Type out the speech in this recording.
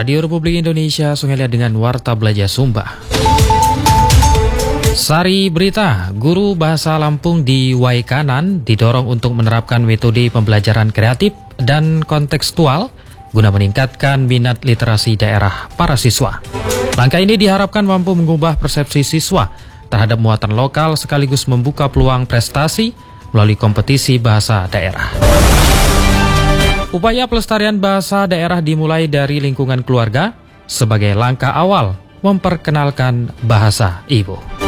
Radio Republik Indonesia, Sungai Liat dengan Warta Belajar Sumba. Sari berita, guru bahasa Lampung di Waikanan didorong untuk menerapkan metode pembelajaran kreatif dan kontekstual guna meningkatkan minat literasi daerah para siswa. Langkah ini diharapkan mampu mengubah persepsi siswa terhadap muatan lokal sekaligus membuka peluang prestasi melalui kompetisi bahasa daerah. Upaya pelestarian bahasa daerah dimulai dari lingkungan keluarga sebagai langkah awal memperkenalkan bahasa ibu.